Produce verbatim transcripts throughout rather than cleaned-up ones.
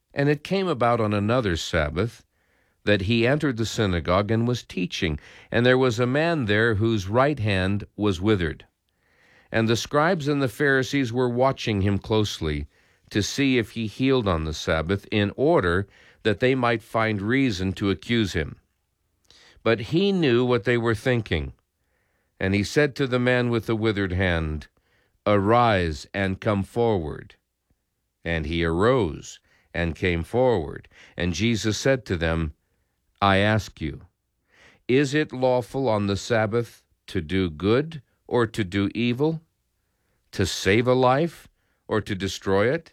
And it came about on another Sabbath that he entered the synagogue and was teaching, and there was a man there whose right hand was withered. And the scribes and the Pharisees were watching him closely to see if he healed on the Sabbath, in order that they might find reason to accuse him. But he knew what they were thinking, and he said to the man with the withered hand, "Arise and come forward." And he arose and came forward. And Jesus said to them, "I ask you, is it lawful on the Sabbath to do good or to do evil, to save a life or to destroy it?"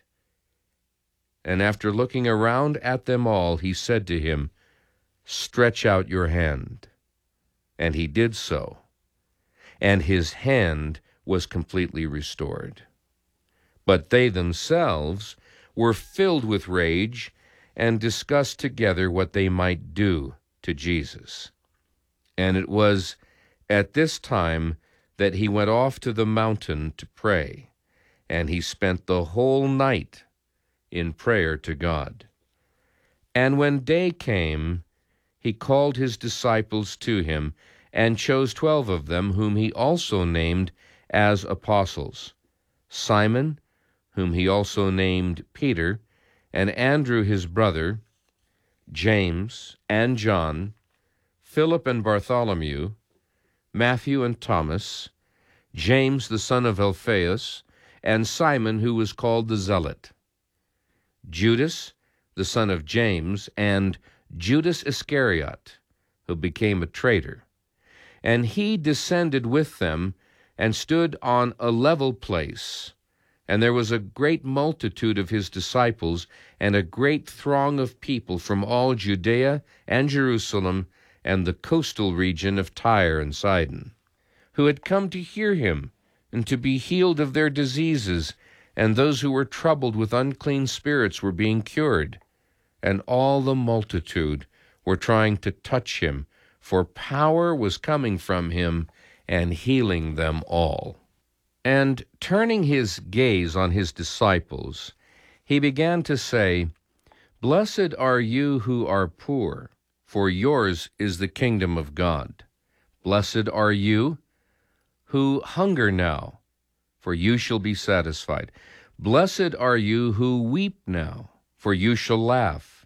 And after looking around at them all, he said to him, "Stretch out your hand." And he did so, and his hand was completely restored. But they themselves were filled with rage and discussed together what they might do to Jesus. And it was at this time that he went off to the mountain to pray, and he spent the whole night in prayer to God. And when day came, he called his disciples to him, and chose twelve of them, whom he also named as apostles: Simon, whom he also named Peter, and Andrew his brother, James and John, Philip and Bartholomew, Matthew and Thomas, James the son of Alphaeus, and Simon, who was called the Zealot, Judas the son of James, and Judas Iscariot, who became a traitor. And he descended with them and stood on a level place. And there was a great multitude of his disciples, and a great throng of people from all Judea and Jerusalem and the coastal region of Tyre and Sidon, who had come to hear him and to be healed of their diseases, and those who were troubled with unclean spirits were being cured. And all the multitude were trying to touch him, for power was coming from him and healing them all. And turning his gaze on his disciples, he began to say, "Blessed are you who are poor, for yours is the kingdom of God. Blessed are you who hunger now, for you shall be satisfied. Blessed are you who weep now, for you shall laugh.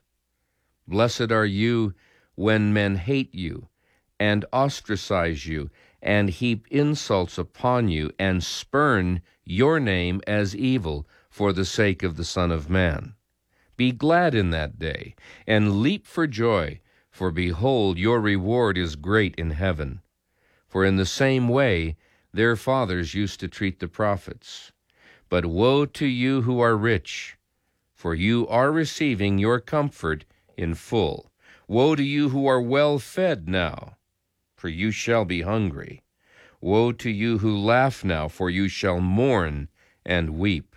Blessed are you when men hate you, and ostracize you, and heap insults upon you, and spurn your name as evil for the sake of the Son of Man. Be glad in that day, and leap for joy, for behold, your reward is great in heaven. For in the same way their fathers used to treat the prophets. But woe to you who are rich, for you are receiving your comfort in full. Woe to you who are well fed now, for you shall be hungry. Woe to you who laugh now, for you shall mourn and weep.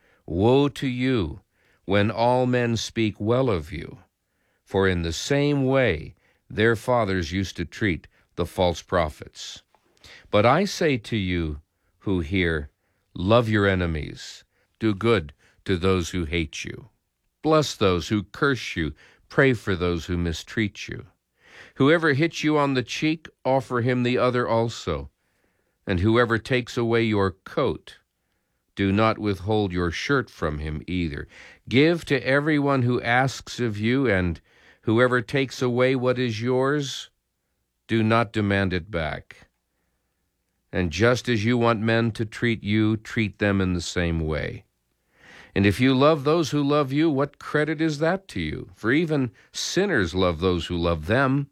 Woe to you when all men speak well of you, for in the same way their fathers used to treat the false prophets. But I say to you who hear, love your enemies, do good to those who hate you, bless those who curse you, pray for those who mistreat you. Whoever hits you on the cheek, offer him the other also. And whoever takes away your coat, do not withhold your shirt from him either. Give to everyone who asks of you, and whoever takes away what is yours, do not demand it back. And just as you want men to treat you, treat them in the same way. And if you love those who love you, what credit is that to you? For even sinners love those who love them.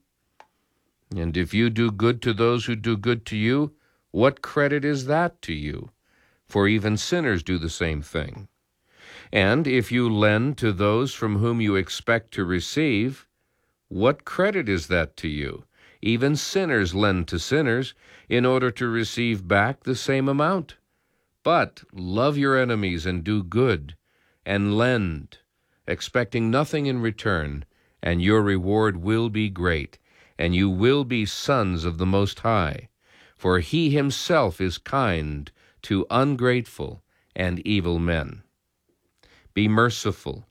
And if you do good to those who do good to you, what credit is that to you? For even sinners do the same thing. And if you lend to those from whom you expect to receive, what credit is that to you? Even sinners lend to sinners in order to receive back the same amount. But love your enemies and do good, and lend, expecting nothing in return, and your reward will be great, and you will be sons of the Most High. For he himself is kind to ungrateful and evil men. Be merciful,